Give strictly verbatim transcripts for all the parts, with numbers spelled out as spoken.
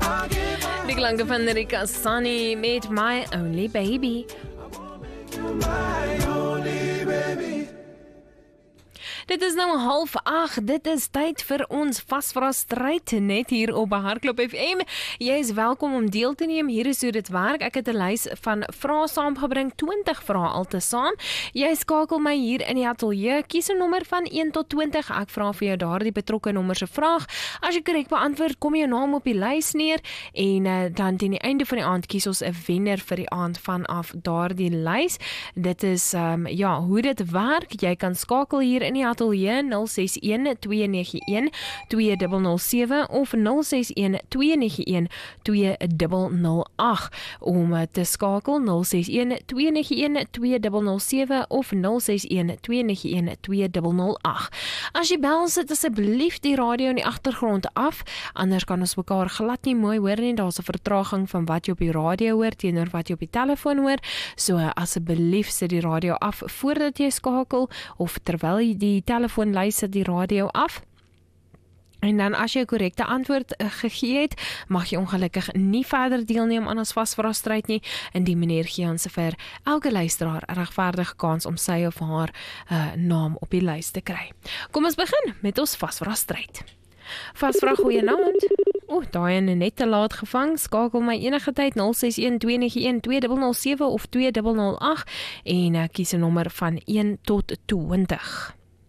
Die klanke van Rika Sunny met My Only Baby. Dit is nou half agt, dit is tyd vir ons vasvra stryd net hier op Hardklop F M. Jy is welkom om deel te neem, hier is hoe dit werk. Ek het 'n lys van vrae saamgebring, twintig vrae altesaam. Jy skakel my hier in die ateljee, kies 'n nommer van een tot twintig. Ek vra vir jou daardie betrokke nommer se vraag. As jy korrek beantwoord, kom jou naam op die lys neer en uh, dan teen die einde van die aand kies ons 'n wenner vir die aand vanaf daardie lys. Dit is um, ja, hoe dit werk. Jy kan skakel hier in die ateljee nul ses een twee nege een twee nul nul sewe of nul ses een twee nege een twee nul nul agt om te skakel nul ses een twee nege een twee nul nul sewe of nul ses een twee nege een twee nul nul agt. As jy bel, sit asseblief die radio in die agtergrond af, anders kan ons mekaar glad nie mooi hoor nie. Daar's 'n vertraging van wat jy op die radio hoor teenoor wat jy op die telefoon hoor. So asseblief sit die radio af voordat jy skakel of terwyl jy die telefoon luister die radio af. En dan as jy 'n korrekte antwoord uh, gegee het, mag jy ongelukkig nie verder deelneem aan ons vasvra stryd nie. In die manier gee ons vir elke luisteraar 'n regverdige kans om sy of haar uh, naam op die lys te kry. Kom ons begin met ons vasvra stryd. Vasvra, goeienaand. O, daai ene net te laat gevang. Skakel my enige tyd nul ses een twee nege een twee nul nul sewe of twee nul nul agt en uh, kies 'n nommer van een tot twintig.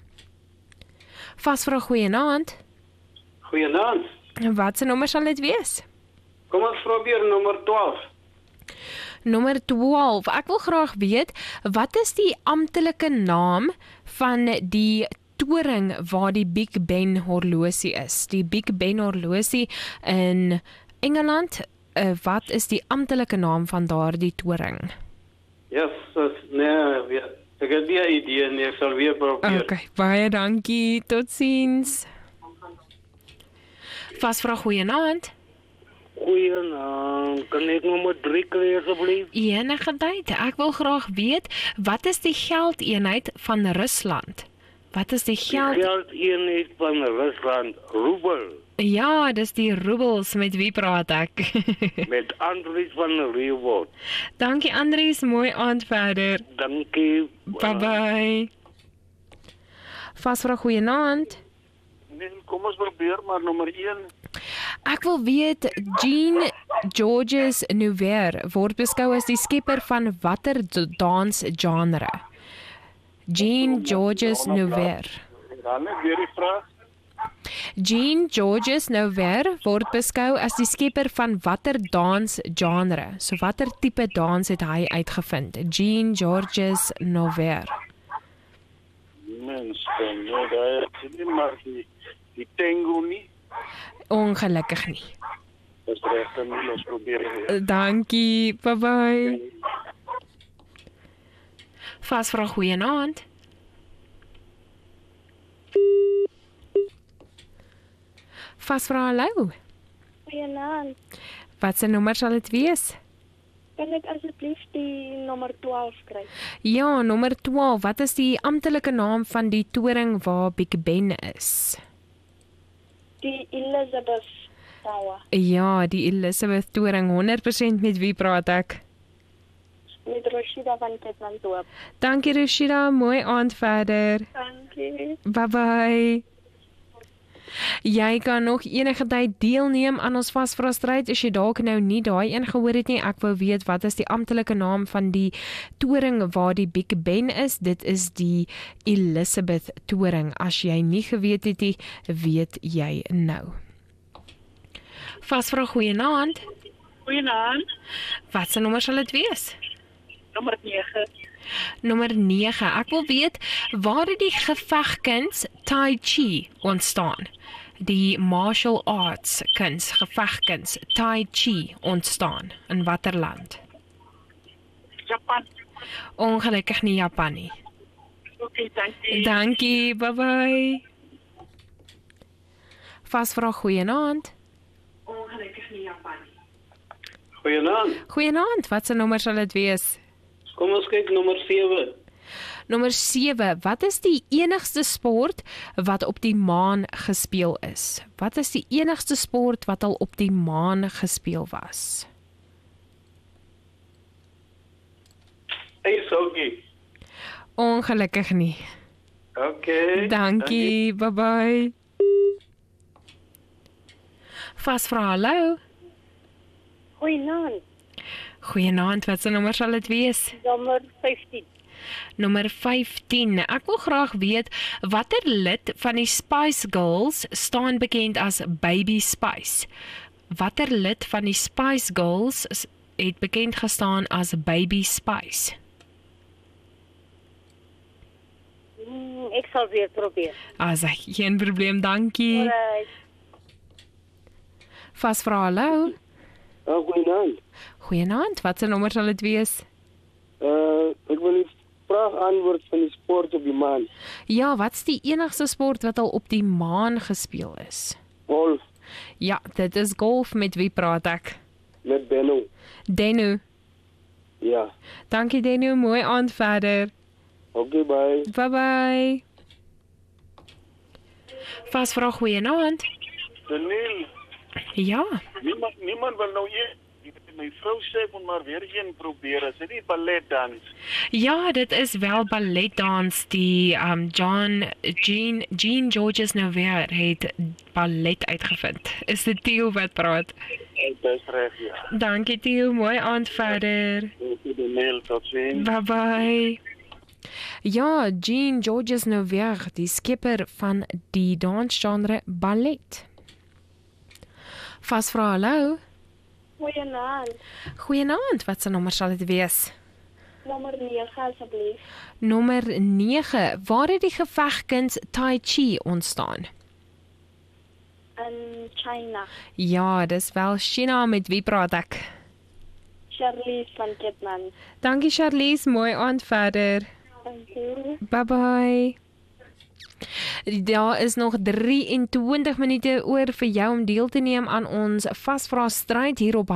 Vasvra, goeienaand. Goeienaand. Wat se nommer sal dit wees? Kom ons probeer nommer twaalf. Nommer twaalf. Ek wil graag weet, wat is die amptelike naam van die toring waar die Big Ben horlosie is? Die Big Ben horlosie in Engeland, uh, wat is die amptelike naam van daardie toring? Yes, nee, ja. Ek het nie 'n idee nie, ek sal weer probeer. Okay, baie dankie, totsiens. Vasvra, goeienaand. Goeienaand, kan ek nommer drie kry asseblief? Enige tyd. Ek wil graag weet, wat is die geldeenheid van Rusland? Wat is die geld... Die geldeenheid van Rusland, roebel. Ja, dis die roebels. Met wie praat ek? Met Andries van Riewoud. Dankie Andries, mooi aand verder. Dankie. Bye bye. Vasvra, goeienaand. Nee, kom ons probeer maar nommer een. Ek wil weet, Jean Georges Nouvel word beskou as die skepper van watter dansgenre? Jean Georges Nouvel. Dan net weer die vraag. Jean Georges Nouvel word beskou as die skepper van watter dansgenre? So watter tipe dans het hy uitgevind? Jean Georges Nouvel. Mens, nee, daar is nie maar die, die tango nie. Ongelukkig nie. Dis reg, dan moet ons probeer weer. Dankie, bye bye. Vasvra, goeienaand. Vasvra, hallo. Goeienaand. Wat se nommer sal dit wees? Kan ek asseblief die nommer twaalf kry? Ja, nommer twaalf. Wat is die amptelike naam van die toring waar Big Ben is? Die Elizabeth Tower. Ja, die Elizabeth toring. honderd persent met wie praat ek? Met Rashida van Ketlandorp. Dankie Rashida, mooi aand verder. Dankie. Bye bye. Jy kan nog enige tyd deelneem aan ons vasvra stryd as jy dalk nou nie daai een gehoor het nie. Ek wou weet, wat is die amptelike naam van die toring waar die Big Ben is? Dit is die Elizabeth toring. As jy nie geweet het nie, weet jy nou. Vasvra, goeienaand. Goeienaand. Wat se nommer sal dit wees? Nommer nege. Nommer nege. Ek wil weet, waar het die gevegkuns Tai Chi ontstaan? Die martial arts kuns, gevegkuns Tai Chi ontstaan in watter land? Japan. Ongelukkig nie Japan nie. Okay, dankie. Dankie, bye bye. Vasvra, goeienaand. Ongelukkig nie Japan. Goeienaand. Goeienaand, wat se nommer sal dit wees? Kom ons kyk nommer sewe. Nommer sewe, wat is die enigste sport wat op die maan gespeel is? Wat is die enigste sport wat al op die maan gespeel was? Ys hockey. Ongelukkig nie. Okay. Dankie, bye bye. Vasvra, hallo. Goeienaand. Goeienaand, wat se nommer sal dit wees? Nommer vyftien. Nommer vyftien. Ek wil graag weet watter lid van die Spice Girls staan bekend as Baby Spice? Watter lid van die Spice Girls is- het bekend gestaan as Baby Spice? Hmm, ek sal weer probeer. As ek geen probleem, dankie. Alright. Vasvra, hallo. Uh, Goeienaand. Goeienaand, wat se nommer sal dit wees? Uh, ek wil die vraag antwoord van die sport op die maan. Ja, wat's die enigste sport wat al op die maan gespeel is? Golf Ja, dit is golf. Met wie praat ek? met Benno. Denu. Ja. Dankie Denu, mooi aand verder. Okay, bye. Bye bye. Vasvra, goeienaand. Daniel, Ja, niemand, niemand wil nou eet. My vrou sê ek moet maar weer een probeer. Is dit nie balletdans? ja, dit is wel balletdans. Die um, John Jean Jean Georges Nover het ballet uitgevind. Is dit Theo wat praat? Dit is reg, ja. Dankie Theo, mooi aand verder. Okay, Daniel, tot ziens. Bye bye. Ja, Jean Georges Nover, die skipper van die dansgenre ballet. Vasvra, hallo. Goeienaand. Goeienaand, wat se nommer sal dit wees? Nommer nege asseblief. Nommer nege. Waar het die gevegkuns Tai Chi ontstaan? In China. Ja, dis wel China. Met wie praat ek? Charlize van Ketman. Dankie Charlize, mooi aand verder. Dankie. Bye bye. Daar is nog drieëntwintig minute oor vir jou om deel te neem aan ons vasvra stryd hier op